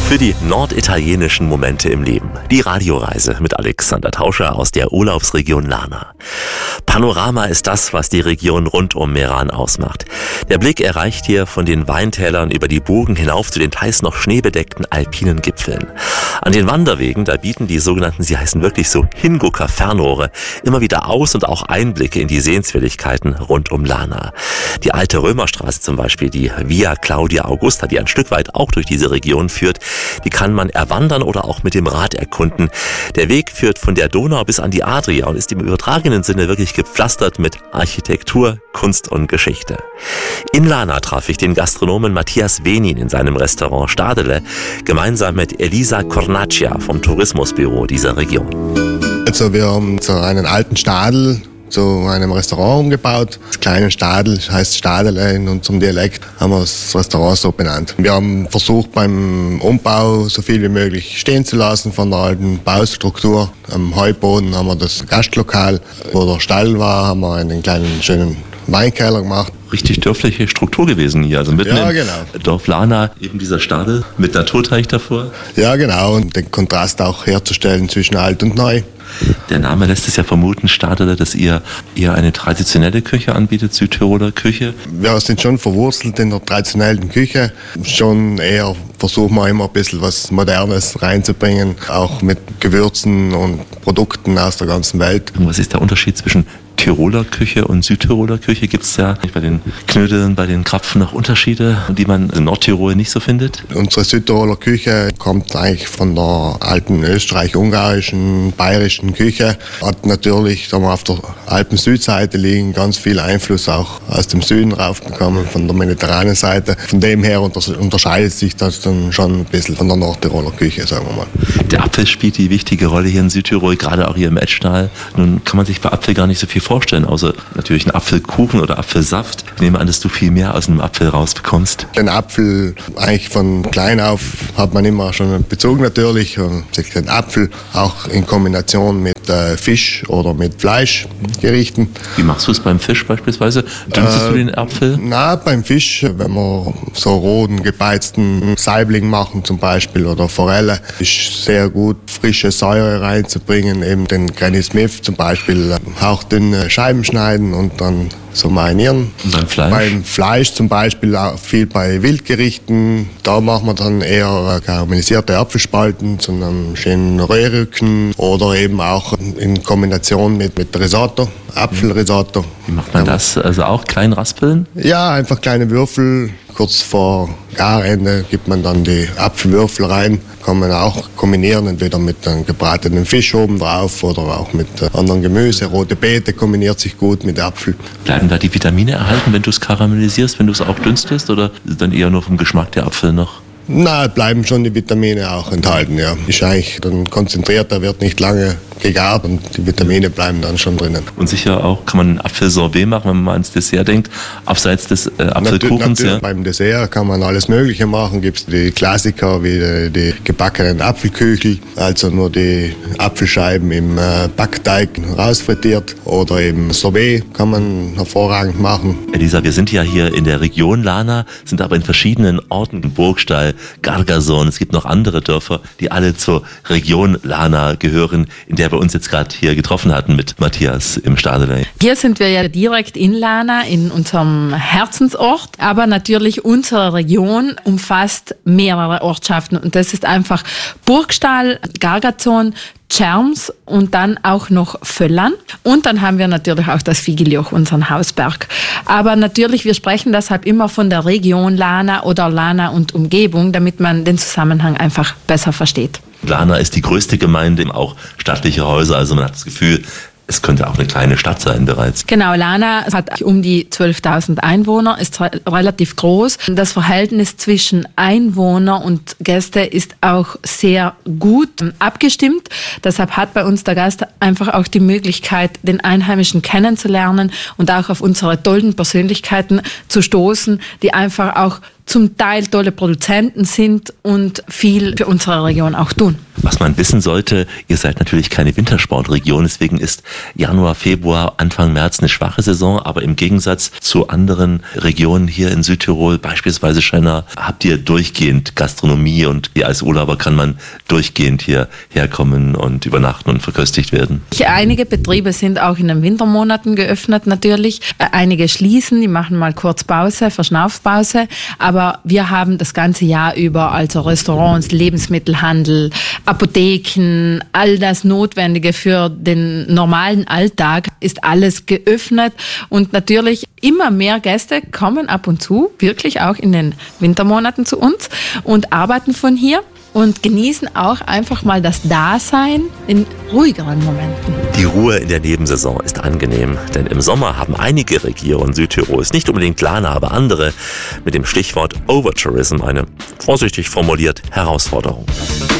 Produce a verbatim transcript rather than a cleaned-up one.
Für die norditalienischen Momente im Leben. Die Radioreise mit Alexander Tauscher aus der Urlaubsregion Lana. Panorama ist das, was die Region rund um Meran ausmacht. Der Blick erreicht hier von den Weintälern über die Burgen hinauf zu den teils noch schneebedeckten alpinen Gipfeln. An den Wanderwegen, da bieten die sogenannten, sie heißen wirklich so Hingucker-Fernrohre, immer wieder Aus- und auch Einblicke in die Sehenswürdigkeiten rund um Lana. Die alte Römerstraße zum Beispiel, die Via Claudia Augusta, die ein Stück weit auch durch diese Region führt, die kann man erwandern oder auch mit dem Rad erkunden. Der Weg führt von der Donau bis an die Adria und ist im übertragenen Sinne wirklich gepflastert mit Architektur, Kunst und Geschichte. In Lana traf ich den Gastronomen Matthias Wenin in seinem Restaurant Stadele, gemeinsam mit Elisa Cornaccia vom Tourismusbüro dieser Region. Also wir haben so einen alten Stadel zu einem Restaurant umgebaut. Das kleine Stadel heißt Stadele in unserem Dialekt, haben wir das Restaurant so benannt. Wir haben versucht beim Umbau so viel wie möglich stehen zu lassen von der alten Baustruktur. Am Heuboden haben wir das Gastlokal, wo der Stall war, haben wir einen kleinen schönen Weinkeller gemacht. Richtig dörfliche Struktur gewesen hier, also mitten ja, im genau. Dorf Lana, eben dieser Stadel mit Naturteich davor. Ja, genau, und den Kontrast auch herzustellen zwischen alt und neu. Der Name lässt es ja vermuten, Stadele, dass ihr eher eine traditionelle Küche anbietet, Südtiroler Küche. Wir sind schon verwurzelt in der traditionellen Küche. Schon eher versuchen wir immer ein bisschen was Modernes reinzubringen, auch mit Gewürzen und Produkten aus der ganzen Welt. Und was ist der Unterschied zwischen Tiroler Küche und Südtiroler Küche? Gibt es ja bei den Knödeln, bei den Krapfen noch Unterschiede, die man in Nordtirol nicht so findet? Unsere Südtiroler Küche kommt eigentlich von der alten österreich-ungarischen, bayerischen Küche. Hat natürlich, da wir auf der Alpen-Südseite liegen, ganz viel Einfluss auch aus dem Süden raufgekommen, von der mediterranen Seite. Von dem her unterscheidet sich das dann schon ein bisschen von der Nordtiroler Küche, sagen wir mal. Der Apfel spielt die wichtige Rolle hier in Südtirol, gerade auch hier im Etschtal. Nun kann man sich bei Apfel gar nicht so viel vorstellen, außer natürlich einen Apfelkuchen oder Apfelsaft. Ich nehme an, dass du viel mehr aus einem Apfel rausbekommst. Den Apfel, eigentlich von klein auf, hat man immer schon einen Bezug natürlich. Den Apfel auch in Kombination mit äh, Fisch oder mit Fleischgerichten. Wie machst du es beim Fisch beispielsweise? Dünstest äh, du den Apfel? Na, beim Fisch, wenn wir so roten, gebeizten Saibling machen zum Beispiel oder Forelle, ist sehr gut, frische Säure reinzubringen. Eben den Granny Smith zum Beispiel, hauchdünn Scheiben schneiden und dann so marinieren. Und beim Fleisch? Beim Fleisch zum Beispiel auch viel bei Wildgerichten. Da machen wir dann eher karamellisierte Apfelspalten zu einem schönen Röhrrücken oder eben auch in Kombination mit, mit Risotto, Apfelrisotto. Wie macht man das? Also auch klein raspeln? Ja, einfach kleine Würfel. Kurz vor Garende gibt man dann die Apfelwürfel rein. Kann man auch kombinieren, entweder mit einem gebratenen Fisch oben drauf oder auch mit anderen Gemüse. Rote Beete kombiniert sich gut mit Apfel. Bleiben da die Vitamine erhalten, wenn du es karamellisierst, wenn du es auch dünstest, oder ist es dann eher nur vom Geschmack der Apfel noch? Na, bleiben schon die Vitamine auch enthalten, ja. Ist eigentlich dann konzentriert, da wird nicht lange gegart und die Vitamine bleiben dann schon drinnen. Und sicher auch, kann man ein Apfelsorbet machen, wenn man mal ans Dessert denkt, abseits des äh, Apfelkuchens? Natürlich, ja. Beim Dessert kann man alles Mögliche machen. Gibt es die Klassiker wie die, die gebackenen Apfelküchel, also nur die Apfelscheiben im äh, Backteig rausfrittiert, oder eben Sorbet kann man hervorragend machen. Elisa, wir sind ja hier in der Region Lana, sind aber in verschiedenen Orten, Burgstall, Gargason, es gibt noch andere Dörfer, die alle zur Region Lana gehören, in der wir uns jetzt gerade hier getroffen hatten mit Matthias im Stadele. Hier sind wir ja direkt in Lana, in unserem Herzensort, aber natürlich unsere Region umfasst mehrere Ortschaften und das ist einfach Burgstall, Gargason, Tschärms und dann auch noch Völlern. Und dann haben wir natürlich auch das Figlioch, unseren Hausberg. Aber natürlich, wir sprechen deshalb immer von der Region Lana oder Lana und Umgebung, damit man den Zusammenhang einfach besser versteht. Lana ist die größte Gemeinde, auch stattliche Häuser, also man hat das Gefühl, es könnte auch eine kleine Stadt sein bereits. Genau, Lana hat um die zwölftausend Einwohner, ist relativ groß. Das Verhältnis zwischen Einwohner und Gäste ist auch sehr gut abgestimmt. Deshalb hat bei uns der Gast einfach auch die Möglichkeit, den Einheimischen kennenzulernen und auch auf unsere tollen Persönlichkeiten zu stoßen, die einfach auch zum Teil tolle Produzenten sind und viel für unsere Region auch tun. Was man wissen sollte, ihr seid natürlich keine Wintersportregion, deswegen ist Januar, Februar, Anfang März eine schwache Saison, aber im Gegensatz zu anderen Regionen hier in Südtirol, beispielsweise Schenna, habt ihr durchgehend Gastronomie und ihr als Urlauber kann man durchgehend hier herkommen und übernachten und verköstigt werden. Einige Betriebe sind auch in den Wintermonaten geöffnet natürlich, einige schließen, die machen mal kurz Pause, Verschnaufpause, aber wir haben das ganze Jahr über, also Restaurants, Lebensmittelhandel, Apotheken, all das Notwendige für den normalen Alltag ist alles geöffnet und natürlich immer mehr Gäste kommen ab und zu, wirklich auch in den Wintermonaten zu uns und arbeiten von hier und genießen auch einfach mal das Dasein in ruhigeren Momenten. Die Ruhe in der Nebensaison ist angenehm, denn im Sommer haben einige Regionen Südtirols, nicht unbedingt Lana, aber andere, mit dem Stichwort Overtourism eine, vorsichtig formuliert, Herausforderung.